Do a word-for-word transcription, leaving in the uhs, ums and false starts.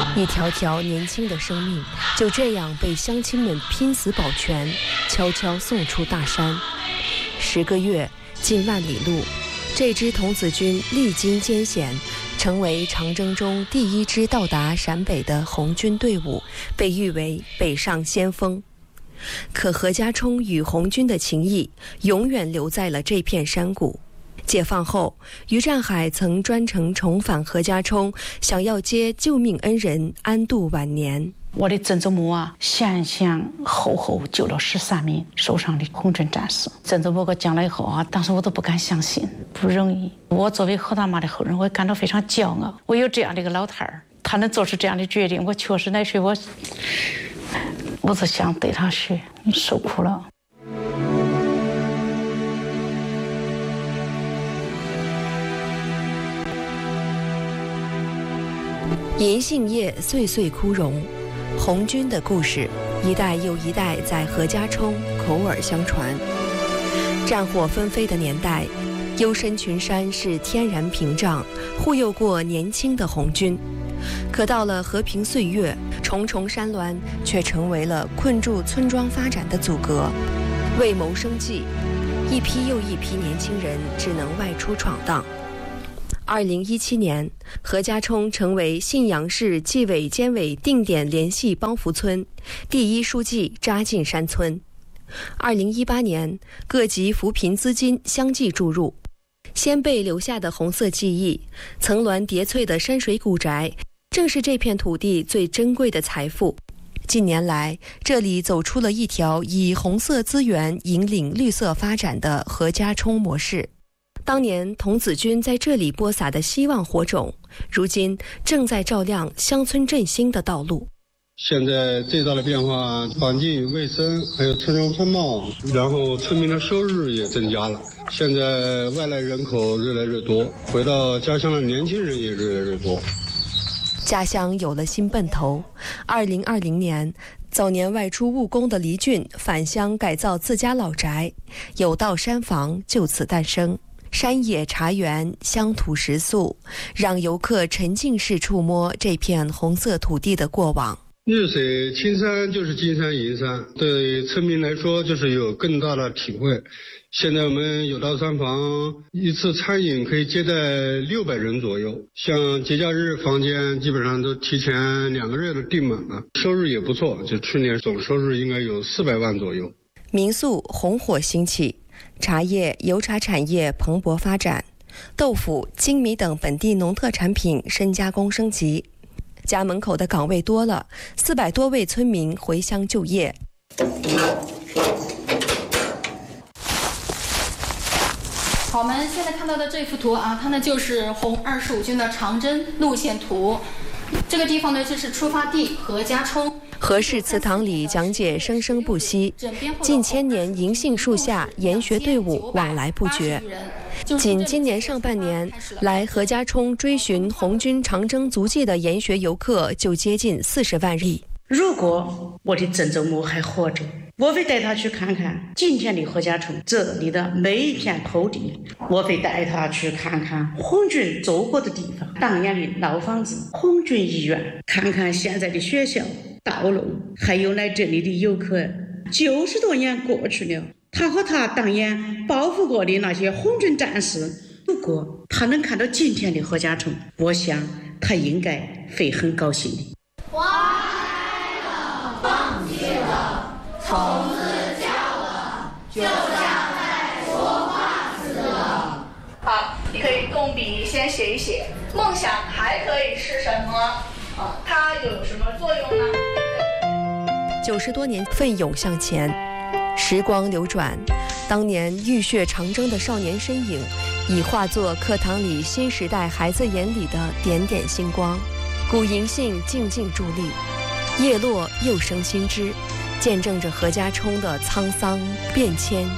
一条条年轻的生命就这样被乡亲们拼死保全，悄悄送出大山。十个月，近万里路，这支童子军历经艰险，成为长征中第一支到达陕北的红军队伍，被誉为北上先锋。可何家冲与红军的情谊永远留在了这片山谷。解放后，于占海曾专程重返何家冲，想要接救命恩人安度晚年。 我的曾祖母啊，先先后后救了十三名受伤的红军战士。曾祖母给我讲了以后啊，当时我都不敢相信，不容易。我作为何大妈的后人，我也感到非常骄傲。我有这样的一个老太儿，她能做出这样的决定，我确实那是我，我只想对她说：“你受苦了。” 银杏叶岁岁枯荣，红军的故事一代又一代在何家冲口耳相传。战火纷飞的年代，幽深群山是天然屏障，护佑过年轻的红军。可到了和平岁月，重重山峦却成为了困住村庄发展的阻隔。为谋生计，一批又一批年轻人只能外出闯荡。二零一七年，何家冲成为信阳市纪委监委定点联系帮扶村，第一书记扎进山村。二零一八年，各级扶贫资金相继注入，先辈留下的红色记忆，层峦叠翠的山水古宅，正是这片土地最珍贵的财富。近年来，这里走出了一条以红色资源引领绿色发展的何家冲模式。当年童子军在这里播撒的希望火种，如今正在照亮乡村振兴的道路。 现在最大的变化，环境卫生，还有村容风貌，然后村民的收入也增加了。现在外来人口越来越多，回到家乡的年轻人也越来越多。 家乡有了新奔头。二零二零年，早年外出务工的黎俊返乡改造自家老宅，有道山房就此诞生。山野茶园，乡土食宿，让游客沉浸式触摸这片红色土地的过往。 日水青山就是金山银山，对村民来说就是有更大的体会。现在我们有道山房一次餐饮可以接待六百人左右，像节假日房间基本上都提前两个月都订满了，收入也不错，就去年总收入应该有四百万左右。 民宿红火兴起，茶叶、油茶产业蓬勃发展，豆腐、精米等本地农特产品深加工升级。家门口的岗位多了，四百多位村民回乡就业。 好，我们现在看到的这幅图啊，它呢就是红二十五军的长征路线图。这个地方呢，这是出发地何家冲。 何氏祠堂里讲解生生不息，近千年银杏树下研学队伍往来不绝。仅今年上半年，来何家冲追寻红军长征足迹的研学游客就接近四十万人。 如果我的曾祖母还活着，我会带她去看看今天的何家冲这里的每一片土地，我会带她去看看红军走过的地方，当年的老房子、红军医院，看看现在的学校、道路，还有来这里的游客。九十多年过去了，他和他当年报复过的那些红军战士，如果他能看到今天的何家冲，我想他应该会很高兴的。 花开了，放弃了，虫子叫了，就像在说话似的。 好，你可以动笔先写一写，梦想还可以是什么？啊，它有什么作用呢？ 九十多年奋勇向前，时光流转，当年浴血长征的少年身影，已化作课堂里新时代孩子眼里的点点星光。古银杏静静伫立，叶落又生新枝，见证着何家冲的沧桑变迁